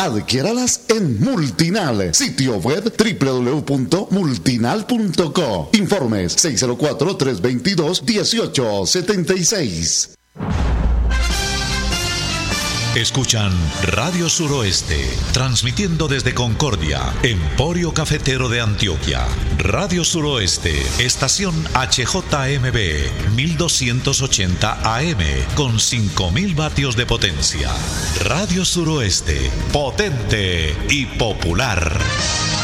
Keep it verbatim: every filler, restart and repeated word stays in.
Adquiéralas en Multinal, sitio web doble u doble u doble u punto multinal punto co. Informes seis cero cuatro, tres dos dos, uno ocho siete seis. Escuchan Radio Suroeste, transmitiendo desde Concordia, Emporio Cafetero de Antioquia. Radio Suroeste, estación H J M B, mil doscientos ochenta A M, con cinco mil vatios de potencia. Radio Suroeste, potente y popular.